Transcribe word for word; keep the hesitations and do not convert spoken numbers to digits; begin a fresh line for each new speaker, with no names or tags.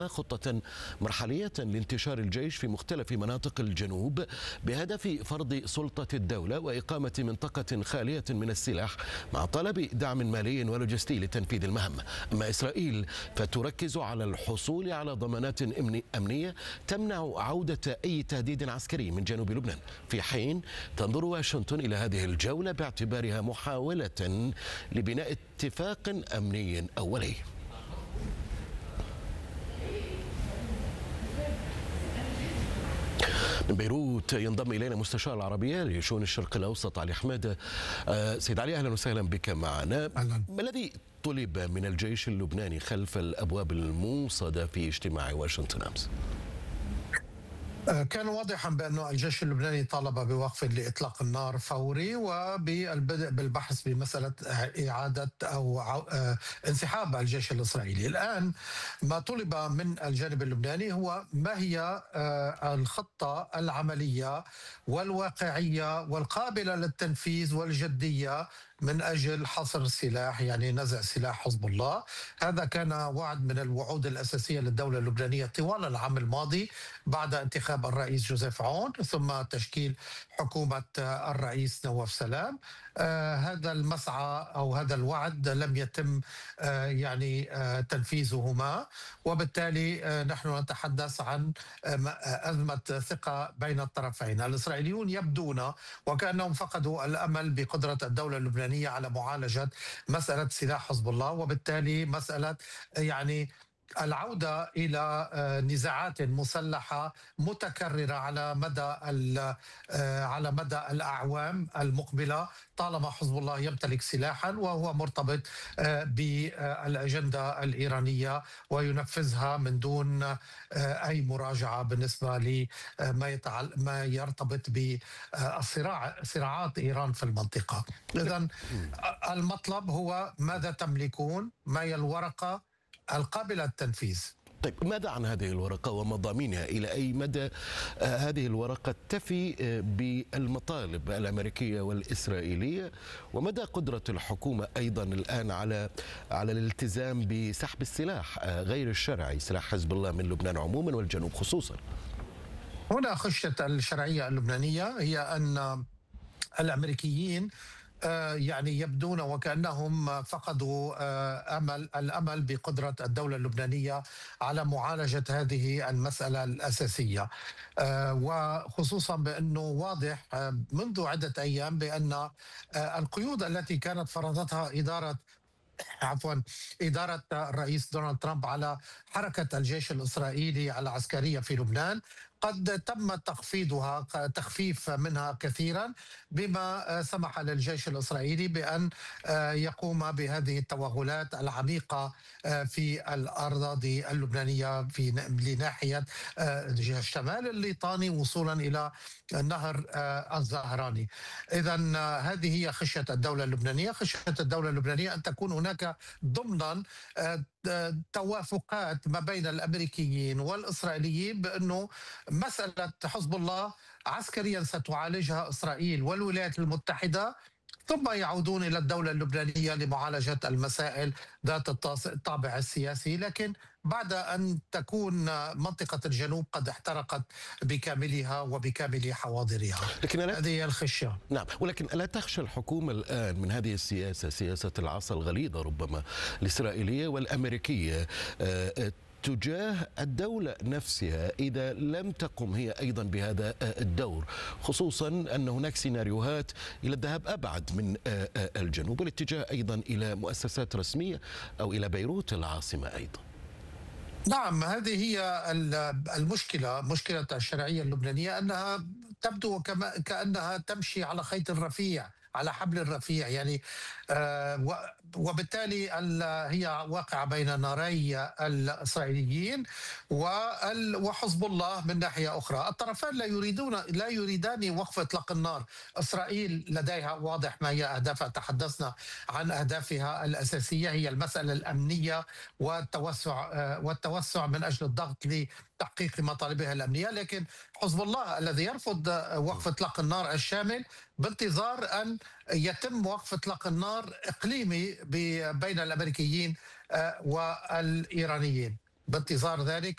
خطة مرحلية لانتشار الجيش في مختلف مناطق الجنوب بهدف فرض سلطة الدولة وإقامة منطقة خالية من السلاح مع طلب دعم مالي ولوجستي لتنفيذ المهمة. أما إسرائيل فتركز على الحصول على ضمانات أمنية تمنع عودة أي تهديد عسكري من جنوب لبنان، في حين تنظر واشنطن إلى هذه الجولة باعتبارها محاولة لبناء اتفاق أمني أولي. من بيروت ينضم إلينا مستشار العربية لشؤون الشرق الأوسط علي حمادة. سيد علي، أهلا وسهلا بك معنا. ما الذي طلب من الجيش اللبناني خلف الأبواب الموصدة في اجتماع واشنطن أمس؟
كان واضحا بأن الجيش اللبناني طالب بوقف لإطلاق النار فوري وبالبدء بالبحث بمسألة إعادة أو انسحاب الجيش الإسرائيلي. الآن ما طلب من الجانب اللبناني هو ما هي الخطة العملية والواقعية والقابلة للتنفيذ والجدية من أجل حصر السلاح، يعني نزع سلاح حزب الله. هذا كان وعد من الوعود الأساسية للدولة اللبنانية طوال العام الماضي بعد انتخاب الرئيس جوزيف عون ثم تشكيل حكومة الرئيس نواف سلام. آه هذا المسعى أو هذا الوعد لم يتم آه يعني آه تنفيذهما، وبالتالي آه نحن نتحدث عن آه أزمة ثقة بين الطرفين. الإسرائيليون يبدون وكأنهم فقدوا الأمل بقدرة الدولة اللبنانية على معالجة مسألة سلاح حزب الله، وبالتالي مسألة يعني العودة إلى نزاعات مسلحة متكررة على مدى على مدى الأعوام المقبلة طالما حزب الله يمتلك سلاحا وهو مرتبط بالأجندة الإيرانية وينفذها من دون أي مراجعة بالنسبة لما يتعل ما يرتبط بالصراع صراعات إيران في المنطقة. إذن المطلب هو ماذا تملكون، ما هي الورقة القابلة للتنفيذ.
طيب، ماذا عن هذه الورقة ومضامينها؟ إلى أي مدى هذه الورقة تفي بالمطالب الأمريكية والإسرائيلية، ومدى قدرة الحكومة أيضا الآن على على الالتزام بسحب السلاح غير الشرعي، سلاح حزب الله من لبنان عموما والجنوب خصوصا؟
هنا خشية الشرعية اللبنانية هي أن الأمريكيين يعني يبدون وكأنهم فقدوا أمل الأمل بقدرة الدولة اللبنانية على معالجة هذه المسألة الأساسية، وخصوصا بأنه واضح منذ عدة أيام بأن القيود التي كانت فرضتها إدارة عفوا إدارة الرئيس دونالد ترامب على حركة الجيش الإسرائيلي العسكرية في لبنان قد تم تخفيضها تخفيف منها كثيرا، بما سمح للجيش الإسرائيلي بأن يقوم بهذه التوغلات العميقة في الأراضي اللبنانية في لناحية الشمال الليطاني وصولا إلى النهر الزهراني. إذن هذه هي خشية الدولة اللبنانية، خشية الدولة اللبنانية أن تكون هناك ضمنا توافقات ما بين الأمريكيين والإسرائيليين بأنه مسألة حزب الله عسكريا ستعالجها إسرائيل والولايات المتحدة، ثم يعودون إلى الدولة اللبنانية لمعالجة المسائل ذات الطابع السياسي، لكن بعد أن تكون منطقة الجنوب قد احترقت بكاملها وبكامل حواضرها. لكن هذه هي الخشية.
نعم، ولكن ألا تخشى الحكومة الآن من هذه السياسة، سياسة العصا الغليظة ربما الإسرائيلية والأمريكية تجاه الدولة نفسها إذا لم تقم هي أيضا بهذا الدور، خصوصا أن هناك سيناريوهات إلى الذهاب أبعد من الجنوب والاتجاه أيضا إلى مؤسسات رسمية أو إلى بيروت العاصمة أيضا؟
نعم، هذه هي المشكلة، مشكلة الشرعية اللبنانية أنها تبدو كأنها تمشي على خيط رفيع، على حبل رفيع يعني، آه وبالتالي هي واقعة بين ناري الإسرائيليين وحزب الله من ناحية أخرى. الطرفان لا يريدون لا يريدان وقف إطلاق النار. إسرائيل لديها واضح ما هي أهدافها، تحدثنا عن أهدافها الأساسية، هي المسألة الأمنية والتوسع والتوسع من أجل الضغط لتحقيق مطالبها الأمنية، لكن حزب الله الذي يرفض وقف إطلاق النار الشامل بانتظار أن يتم وقف إطلاق النار إقليمي بين الأمريكيين والإيرانيين. بانتظار ذلك